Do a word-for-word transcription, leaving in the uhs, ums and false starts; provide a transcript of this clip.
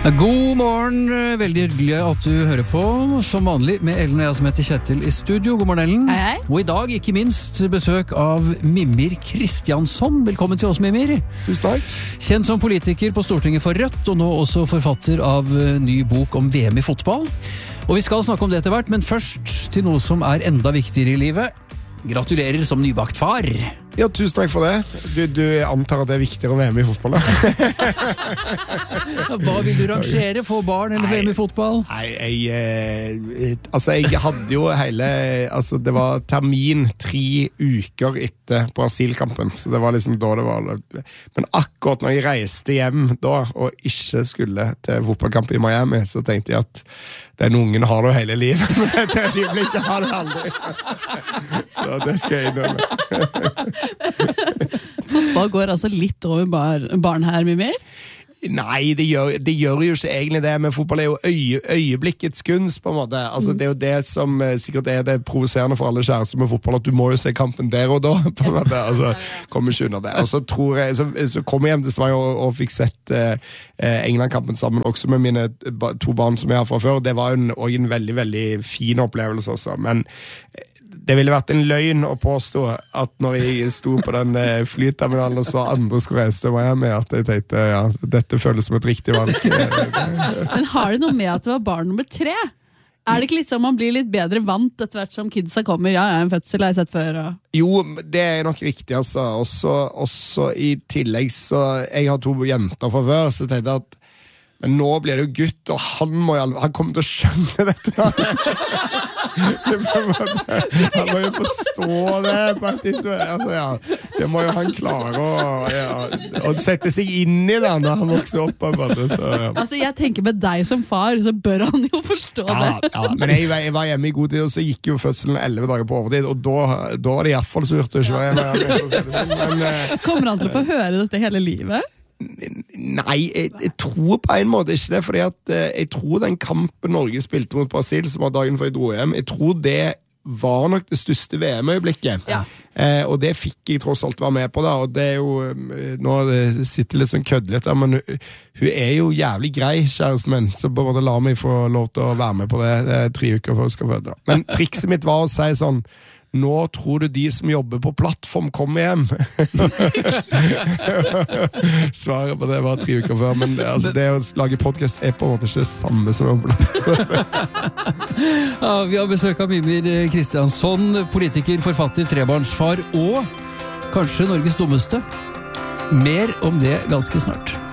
God morgen, veldig hyggelig at du hører på, som vanlig med Ellen og jeg som heter Kjetil i studio. God morgen, Ellen. Hei, hei. Og i dag ikke minst besøk av Mimir Kristiansson. Velkommen til oss, Mimir. Tusen takk. Kjent som politiker på Stortinget for Rødt, og nå også forfatter av ny bok om V M i fotball. Og vi skal snakke om det etter hvert, men først til noe som er enda viktigere i livet. Gratulerer som nybakt far. Ja, tusen takk for det. Du, du antar at det er viktigere å V M i fotball, da? Hva vil du rangere? Få barn eller V M i fotball? Nei, jeg, eh, altså, jeg hadde jo hele, altså, det var termin tre uker etter Brasil-kampen, så det var liksom da det var, men akkurat når jeg reiste hjem da, og ikke skulle til fotballkamp i Miami, så tenkte jeg at den ungen har du hele livet, men dette øyeblikket har du aldri. Så det skal jeg innrømme. Fotball går altså litt over bar, barn her, Mimir? Nei, det gjør, det gjør jo ikke egentlig det, men fotball er jo øye, øyeblikkets kunst, på en måte. Altså, mm. Det er jo det som eh, sikkert er det provoserende for alle kjærester med fotball, at du må jo se kampen der og da, på en måte. Altså, kommer ikke under det. Og så tror jeg, så, så kom jeg hjem til Stavanger og, og fikk sett eh, England-kampen sammen, også med mine to barn som jeg har fra før. Det var jo en, også en veldig, veldig fin opplevelse, altså. Men det ville vært en løgn å påstå at når jeg sto på den flyterminalen og så andre skulle reise til Miami, at jeg tenkte, ja, dette føles som et riktig valg. Men har det noe med at det var barn nummer tre? Er det ikke litt sånn man blir litt bedre vant etter hvert som kidsa kommer? Ja, jeg er en fødsel, har jeg sett før. Og... Jo, det er nok riktig, altså. Også, også i tillegg, så jeg har to jenter fra før, så tenkte jeg at men nå blir det jo gutt, og han, må jo, han kommer til å skjønne dette. Han må jo forstå det på et tidspunkt. Altså, ja, det må jo han klare å, ja, å sette seg inn i det når han vokser opp. Måte, så, ja. Altså, jeg tenker med deg som far, så bør han jo forstå ja, det. Ja, men jeg, jeg var hjemme i god tid, og så gikk jo fødselen elleve dager på overtid, og da, da var det i hvert fall surt å ikke være hjemme. Men, kommer han til å få høre dette hele livet? Nei, jeg, jeg tror på en måte ikke det, fordi at eh, jeg tror den kampen Norge spilte mot Brasil, som var dagen før jeg dro hjem, jeg tror det var nok det største V M-øyeblikket. Ja. Eh, og det fikk jeg tross alt være med på da, og det er jo, nå det sitter litt sånn kødelig der, men hun, hun er jo jævlig grei, kjæresten min, så på en måte la meg få lov til å være med på det, det er tre uker før jeg skal føde. Men trikset mitt var å si sånn, nå tror du de som jobber på plattform kommer hjem. Svaret på det var tre uker før, men altså, det å lage podcast er på en måte ikke det samme som jobber på plattform. Ja, vi har besøk av Mimir Kristiansson, politiker, forfatter, trebarnsfar og kanskje Norges dummeste. Mer om det ganske snart.